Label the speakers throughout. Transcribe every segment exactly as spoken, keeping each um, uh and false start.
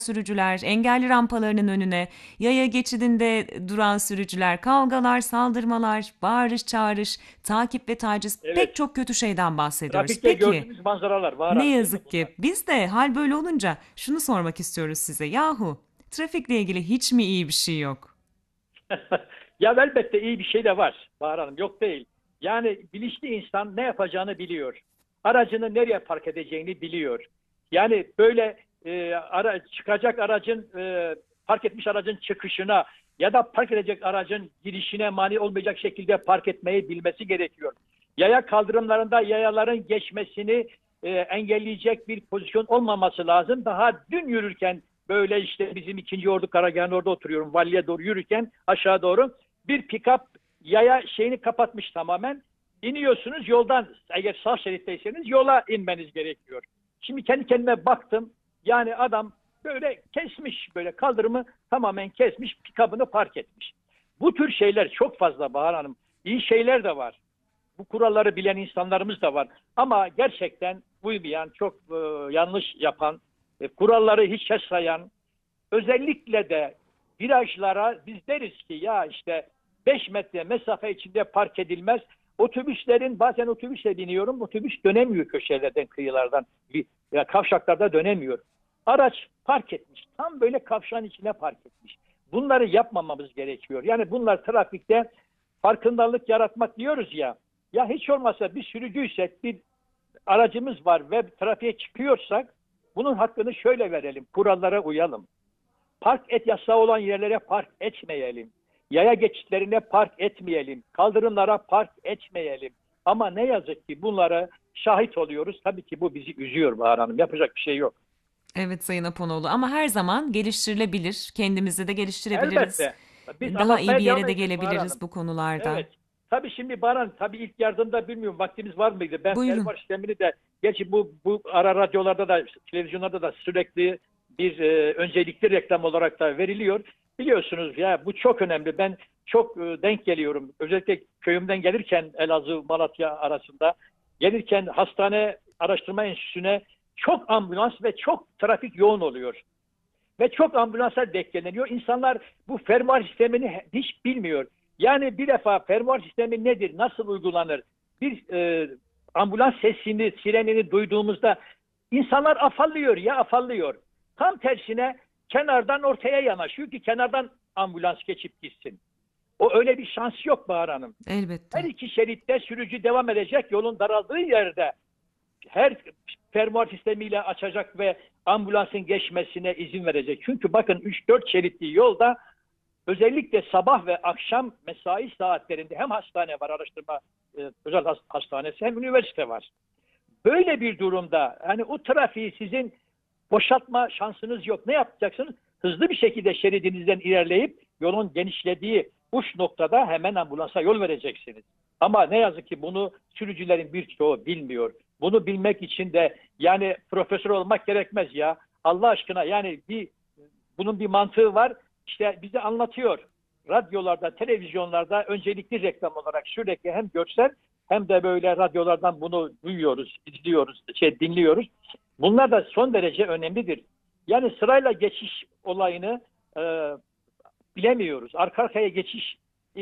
Speaker 1: sürücüler, engelli rampalarının önüne, yaya geçidinde duran sürücüler, kavgalar, saldırmalar, bağırış, çağırış, takip ve taciz, pek
Speaker 2: Evet.
Speaker 1: çok kötü şeyden bahsediyoruz.
Speaker 2: Trafikte
Speaker 1: Peki,
Speaker 2: gördüğümüz manzaralar var
Speaker 1: ne
Speaker 2: hanım, değil mi
Speaker 1: yazık
Speaker 2: bunlar?
Speaker 1: ki biz de hal böyle olunca şunu sormak istiyoruz size. Yahu, trafikle ilgili hiç mi iyi bir şey yok?
Speaker 2: Ya elbette iyi bir şey de var Bahar Hanım, yok değil. Yani bilinçli insan ne yapacağını biliyor. Aracını nereye park edeceğini biliyor. Yani böyle e, ara, çıkacak aracın e, park etmiş aracın çıkışına ya da park edecek aracın girişine mani olmayacak şekilde park etmeyi bilmesi gerekiyor. Yaya kaldırımlarında yayaların geçmesini e, engelleyecek bir pozisyon olmaması lazım. Daha dün yürürken böyle işte bizim ikinci Ordu Karargahı'nın orada oturuyorum. Valiye doğru yürürken aşağı doğru bir pick-up yaya şeyini kapatmış tamamen. İniyorsunuz yoldan, eğer sağ şeritteyseniz yola inmeniz gerekiyor. Şimdi kendi kendime baktım. Yani adam böyle kesmiş, böyle kaldırımı tamamen kesmiş, pick-up'ını park etmiş. Bu tür şeyler çok fazla Bahar Hanım. İyi şeyler de var. Bu kuralları bilen insanlarımız da var. Ama gerçekten uymayan, çok e, yanlış yapan, e, kuralları hiçe sayan, özellikle de virajlara biz deriz ki ya işte beş metre mesafe içinde park edilmez. Otobüslerin, bazen otobüse biniyorum, otobüs dönemiyor köşelerden, kıyılardan, bir, ya kavşaklarda dönemiyor. Araç park etmiş, tam böyle kavşağın içine park etmiş. Bunları yapmamamız gerekiyor. Yani bunlar trafikte farkındalık yaratmak diyoruz ya. Ya hiç olmazsa bir sürücüysek, bir aracımız var ve trafiğe çıkıyorsak bunun hakkını şöyle verelim. Kurallara uyalım. Park et yasağı olan yerlere park etmeyelim. Yaya geçitlerine park etmeyelim. Kaldırımlara park etmeyelim. Ama ne yazık ki bunlara şahit oluyoruz. Tabii ki bu bizi üzüyor Bahar Hanım. Yapacak bir şey yok.
Speaker 1: Evet Sayın Aponoğlu, ama her zaman geliştirilebilir. Kendimizi de geliştirebiliriz.
Speaker 2: Elbette. Biz
Speaker 1: Daha iyi bir
Speaker 2: anlatmaya
Speaker 1: yere
Speaker 2: devam
Speaker 1: de
Speaker 2: edeceğiz Bahar
Speaker 1: gelebiliriz
Speaker 2: Hanım.
Speaker 1: bu konularda.
Speaker 2: Evet. Tabii şimdi bana tabii ilk yardımda bilmiyorum vaktimiz var mıydı? Ben
Speaker 1: Buyurun.
Speaker 2: fermuar sistemini de gerçi bu bu ara radyolarda da televizyonlarda da sürekli bir e, öncelikli reklam olarak da veriliyor. Biliyorsunuz ya bu çok önemli. Ben çok e, denk geliyorum. Özellikle köyümden gelirken Elazığ Malatya arasında gelirken hastane araştırma enstitüsüne çok ambulans ve çok trafik yoğun oluyor ve çok ambulanslar bekleniyor. İnsanlar bu fermuar sistemini hiç bilmiyor. Yani bir defa fermuar sistemi nedir, nasıl uygulanır? Bir e, ambulans sesini, sirenini duyduğumuzda insanlar afallıyor ya afallıyor. Tam tersine kenardan ortaya yanaşıyor ki kenardan ambulans geçip gitsin. O öyle bir şans yok Bahar Hanım. Her
Speaker 1: Elbette.
Speaker 2: iki şeritte sürücü devam edecek, yolun daraldığı yerde her fermuar sistemiyle açacak ve ambulansın geçmesine izin verecek. Çünkü bakın üç dört şeritli yolda özellikle sabah ve akşam mesai saatlerinde hem hastane var, araştırma e, özel hastanesi, hem üniversite var. Böyle bir durumda hani o trafiği sizin boşaltma şansınız yok. Ne yapacaksınız? Hızlı bir şekilde şeridinizden ilerleyip yolun genişlediği uç noktada hemen ambulansa yol vereceksiniz. Ama ne yazık ki bunu sürücülerin birçoğu bilmiyor. Bunu bilmek için de yani profesör olmak gerekmez ya. Allah aşkına yani bir bunun bir mantığı var. İşte bize anlatıyor. Radyolarda, televizyonlarda öncelikli reklam olarak sürekli hem görsel hem de böyle radyolardan bunu duyuyoruz, izliyoruz, şey dinliyoruz. Bunlar da son derece önemlidir. Yani sırayla geçiş olayını e, bilemiyoruz. Arka arkaya geçiş,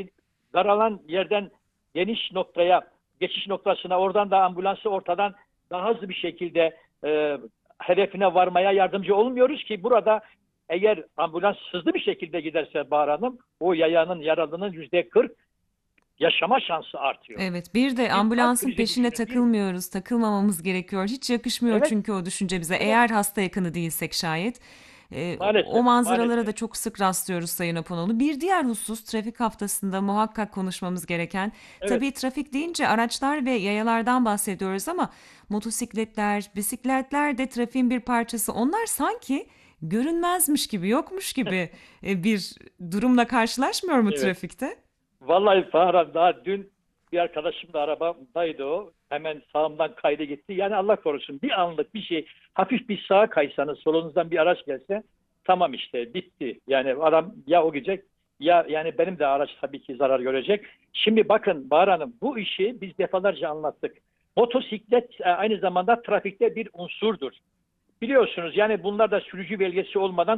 Speaker 2: daralan yerden geniş noktaya, geçiş noktasına, oradan da ambulansı ortadan daha hızlı bir şekilde e, hedefine varmaya yardımcı olmuyoruz ki burada eğer ambulans hızlı bir şekilde giderse Bahar Hanım, o yayanın, yaralının yüzde kırk yaşama şansı artıyor.
Speaker 1: Evet, bir de
Speaker 2: Bir kalp
Speaker 1: ambulansın
Speaker 2: krizi
Speaker 1: peşine
Speaker 2: düşünün. Bir,
Speaker 1: takılmıyoruz, takılmamamız gerekiyor. Hiç yakışmıyor
Speaker 2: evet,
Speaker 1: çünkü o düşünce bize.
Speaker 2: evet,
Speaker 1: Eğer hasta yakını değilsek şayet. Ee, o
Speaker 2: maalesef,
Speaker 1: manzaralara da
Speaker 2: maalesef.
Speaker 1: çok sık rastlıyoruz Sayın Aponoğlu. Bir diğer husus, trafik haftasında muhakkak konuşmamız gereken.
Speaker 2: Evet,
Speaker 1: Tabii trafik deyince araçlar ve yayalardan bahsediyoruz ama motosikletler, bisikletler de trafiğin bir parçası. Onlar sanki görünmezmiş gibi, yokmuş gibi e, bir durumla karşılaşmıyor mu
Speaker 2: evet.
Speaker 1: trafikte?
Speaker 2: Vallahi Fahran daha dün bir arkadaşım da arabamdaydı o. Hemen sağımdan kaydı gitti. Yani Allah korusun bir anlık bir şey hafif bir sağa kaysanız solunuzdan bir araç gelse tamam işte bitti. Yani adam ya o gidecek ya yani benim de araç tabii ki zarar görecek. Şimdi bakın Bahar Hanım bu işi biz defalarca anlattık. Motosiklet e, aynı zamanda trafikte bir unsurdur. biliyorsunuz yani bunlar da sürücü belgesi olmadan